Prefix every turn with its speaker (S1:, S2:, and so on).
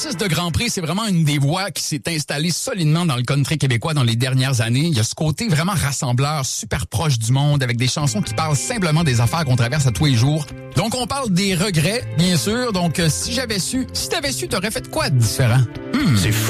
S1: bassiste de Grand Prix, c'est vraiment une des voix qui s'est installée solidement dans le country québécois dans les dernières années. Il y a ce côté vraiment rassembleur, super proche du monde, avec des chansons qui parlent simplement des affaires qu'on traverse à tous les jours. Donc, on parle des regrets, bien sûr. Donc, si t'avais su, t'aurais fait quoi de différent?
S2: C'est fou.